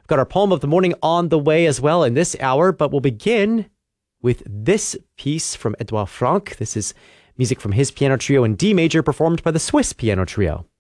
We've got our poem of the morning on the way as well in this hour, but we'll begin with this piece from Edouard Franck. This is music from his piano trio in D major performed by the Swiss Piano Trio.